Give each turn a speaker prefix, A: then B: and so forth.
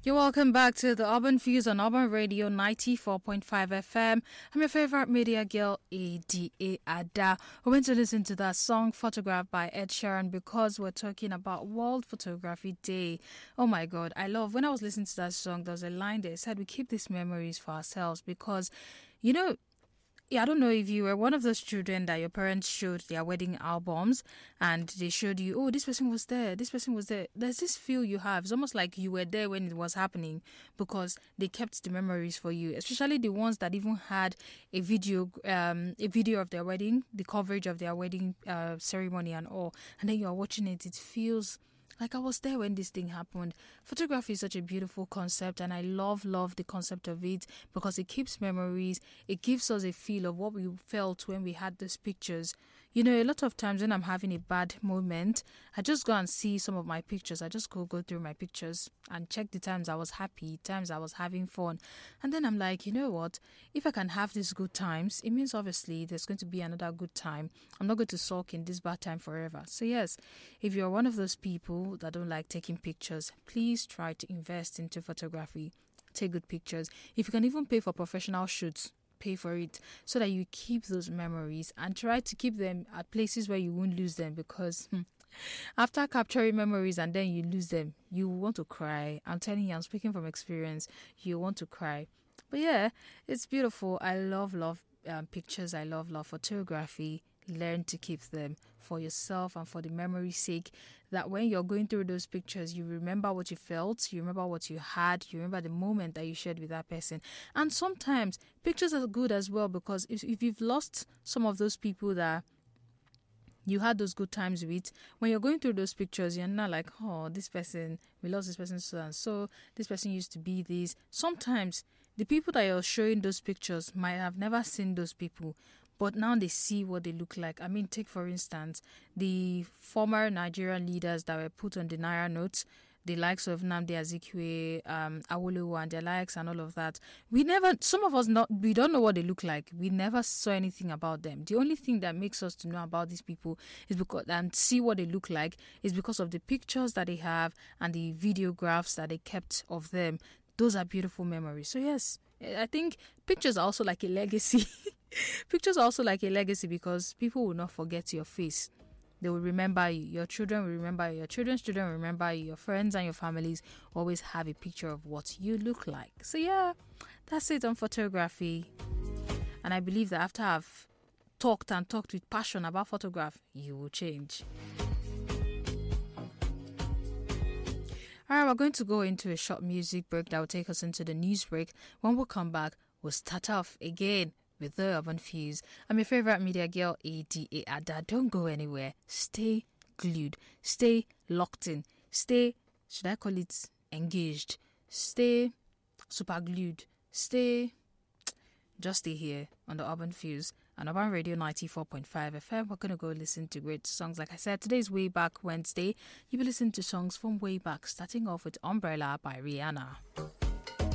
A: You're welcome back to the Urban Fuse on Urban Radio 94.5 FM. I'm your favorite media girl, Ada Ada. We went to listen to that song, Photograph by Ed Sheeran, because we're talking about World Photography Day. Oh my God, I love, when I was listening to that song, there was a line there that said we keep these memories for ourselves because, you know, I don't know if you were one of those children that your parents showed their wedding albums and they showed you, oh, this person was there, this person was there. There's this feel you have. It's almost like you were there when it was happening because they kept the memories for you, especially the ones that even had a video of their wedding, the coverage of their wedding ceremony and all. And then you are watching it, it feels like I was there when this thing happened. Photography is such a beautiful concept and I love the concept of it because it keeps memories. It gives us a feel of what we felt when we had those pictures. You know, a lot of times when I'm having a bad moment, I just go and see some of my pictures. I just go through my pictures and check the times I was happy, times I was having fun. And then I'm like, you know what? If I can have these good times, it means obviously there's going to be another good time. I'm not going to sulk in this bad time forever. So yes, if you're one of those people that don't like taking pictures, please try to invest into photography. Take good pictures. If you can even pay for professional shoots, pay for it so that you keep those memories and try to keep them at places where you won't lose them because after capturing memories and then you lose them, you want to cry. I'm telling you, I'm speaking from experience. You want to cry. But yeah, it's beautiful. I love pictures. I love photography. Learn to keep them for yourself and for the memory's sake, that when you're going through those pictures, you remember what you felt, you remember what you had, you remember the moment that you shared with that person. And sometimes pictures are good as well because if you've lost some of those people that you had those good times with, when you're going through those pictures, you're not like, oh, this person, we lost this person so and so, this person used to be this. Sometimes the people that you're showing those pictures might have never seen those people, but now they see what they look like. I mean, take for instance, the former Nigerian leaders that were put on the Naira notes, the likes of Nnamdi Azikiwe, Awolowo and their likes and all of that. Some of us we don't know what they look like. We never saw anything about them. The only thing that makes us to know about these people is because and see what they look like is because of the pictures that they have and the videographs that they kept of them. Those are beautiful memories. So yes, I think pictures are also like a legacy. Pictures are also like a legacy because people will not forget your face. They will remember you. Your children will remember you. Your children's children will remember you. Your friends and your families always have a picture of what you look like. So yeah, that's it on photography. And I believe that after I've talked with passion about photography, you will change. Alright, we're going to go into a short music break that will take us into the news break. When we come back, we'll start off again with the Urban Fuse. I'm your favorite media girl, Ada Ada. Don't go anywhere. Stay glued. Stay locked in. Stay, should I call it engaged? Stay super glued. Just stay here on the Urban Fuse on Urban Radio 94.5 FM. We're going to go listen to great songs. Like I said, today's Way Back Wednesday. You'll be listening to songs from way back, starting off with Umbrella by Rihanna.